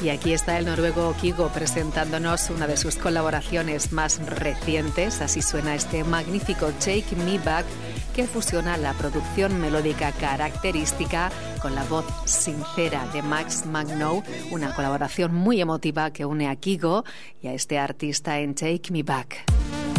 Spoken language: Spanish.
Y aquí está el noruego Kygo presentándonos una de sus colaboraciones más recientes. Así suena este magnífico Take Me Back, que fusiona la producción melódica característica con la voz sincera de Max Magno, una colaboración muy emotiva que une a Kygo y a este artista en Take Me Back.